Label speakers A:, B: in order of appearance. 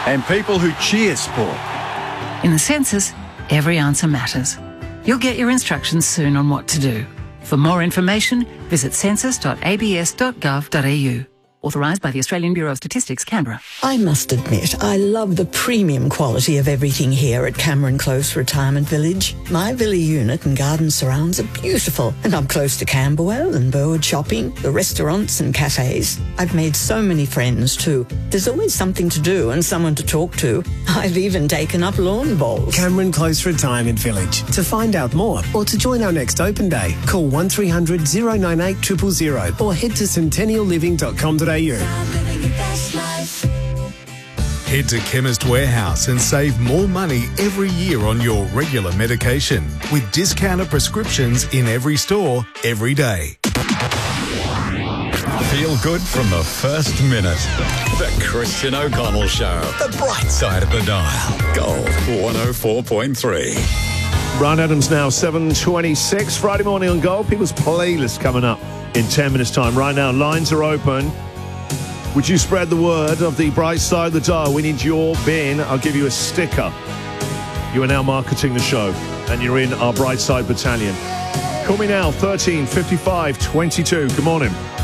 A: and people who cheer sport.
B: In the census, every answer matters. You'll get your instructions soon on what to do. For more information, visit census.abs.gov.au. Authorised by the Australian Bureau of Statistics, Canberra.
C: I must admit, I love the premium quality of everything here at Cameron Close Retirement Village. My villa unit and garden surrounds are beautiful, and I'm close to Camberwell and Burwood Shopping, the restaurants and cafes. I've made so many friends too. There's always something to do and someone to talk to. I've even taken up lawn bowls.
D: Cameron Close Retirement Village. To find out more or to join our next open day, call 1300 098 000 or head to centennialliving.com.au.
E: Head to Chemist Warehouse and save more money every year on your regular medication with discounted prescriptions in every store, every day.
F: Feel good from the first minute. The Christian O'Connell Show. The bright side of the dial. Gold 104.3.
G: Brian Adams now, 7:26. Friday morning on Gold. People's playlist coming up in 10 minutes' time. Right now, lines are open. Would you spread the word of the bright side of the dial? We need your bin. I'll give you a sticker. You are now marketing the show, and you're in our bright side battalion. Call me now, 13 55 22. Good morning.